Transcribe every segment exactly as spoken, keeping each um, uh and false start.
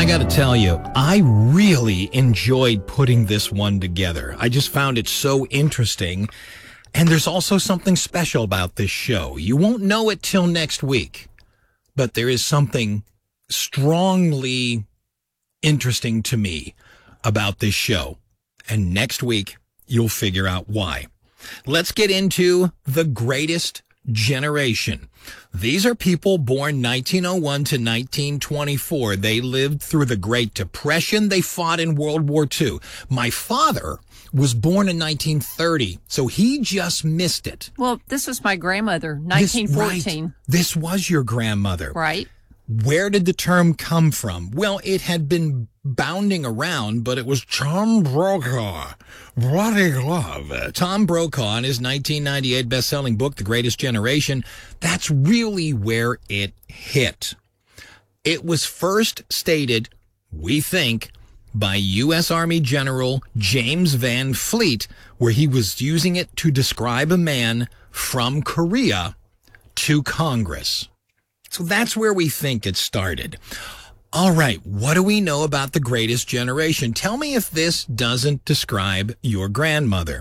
got to tell you, I really enjoyed putting this one together. I just found it so interesting. And there's also something special about this show. You won't know it till next week, but there is something strongly interesting to me about this show. And next week, you'll figure out why. Let's get into the greatest generation. These are people born nineteen oh one to nineteen twenty-four. They lived through the Great Depression. They fought in World War Two. My father was born in nineteen thirty, so he just missed it. Well, this was my grandmother, nineteen fourteen. This, right, this was your grandmother. Right. Where did the term come from? Well, it had been bounding around, but it was Tom Brokaw. What a love. Tom Brokaw in his nineteen ninety-eight best-selling book, The Greatest Generation, that's really where it hit. It was first stated, we think, by U S Army General James Van Fleet, where he was using it to describe a man from Korea to Congress. So that's where we think it started. All right, what do we know about the greatest generation? Tell me if this doesn't describe your grandmother.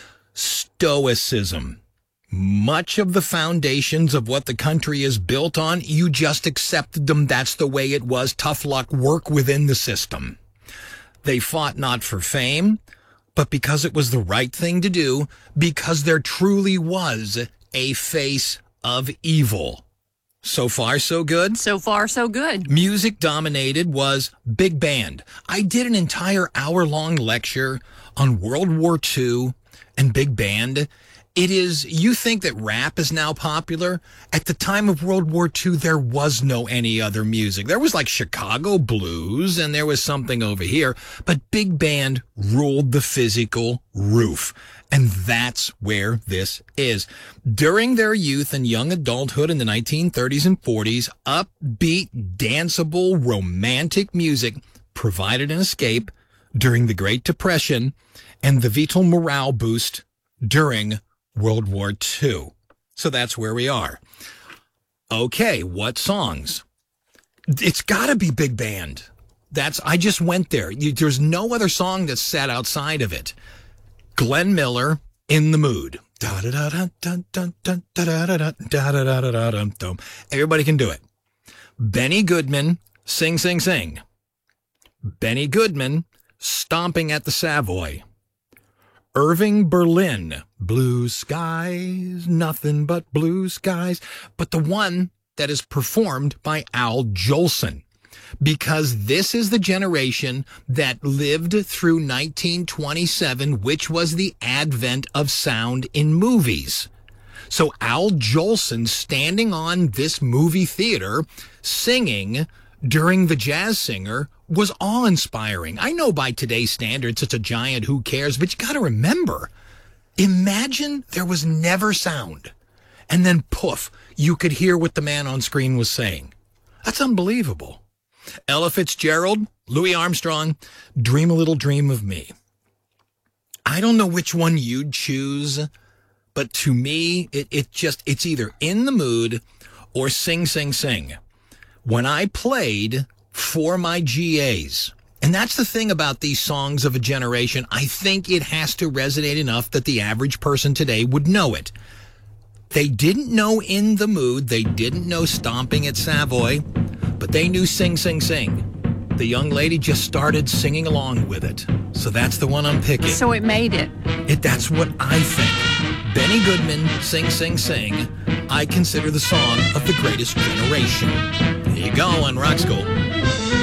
Stoicism. Much of the foundations of what the country is built on, you just accepted them. That's the way it was. Tough luck, work within the system. They fought not for fame, but because it was the right thing to do, because there truly was a face of evil. So far, so good? So far, so good. Music dominated was big band. I did an entire hour-long lecture on World War Two and big band. It is, you think that rap is now popular? At the time of World War Two, there was no any other music. There was like Chicago blues and there was something over here, but big band ruled the physical roof. And that's where this is. During their youth and young adulthood in the nineteen thirties and forties, upbeat, danceable, romantic music provided an escape during the Great Depression and the vital morale boost during World War Two. So that's where we are. Okay, what songs? It's got to be big band. That's, I just went there. You, there's no other song that's sat outside of it. Glenn Miller, In the Mood. Everybody can do it. Benny Goodman, Sing, Sing, Sing. Benny Goodman, Stomping at the Savoy. Irving Berlin, Blue Skies, Nothing But Blue Skies. But the one that is performed by Al Jolson. Because this is the generation that lived through nineteen twenty-seven, which was the advent of sound in movies. So Al Jolson standing on this movie theater singing during The Jazz Singer was awe-inspiring. I know by today's standards it's a giant who cares, but you got to remember, imagine there was never sound. And then poof, you could hear what the man on screen was saying. That's unbelievable. Ella Fitzgerald, Louis Armstrong, Dream a Little Dream of Me. I don't know which one you'd choose, but to me, it, it just, it's either In the Mood or Sing, Sing, Sing. When I played for my G As, and that's the thing about these songs of a generation, I think it has to resonate enough that the average person today would know it. They didn't know In the Mood, they didn't know Stomping at Savoy, but they knew Sing, Sing, Sing. The young lady just started singing along with it. So that's the one I'm picking. So it made it. It that's what I think. Benny Goodman, Sing, Sing, Sing, I consider the song of the greatest generation. There you go on Rock School.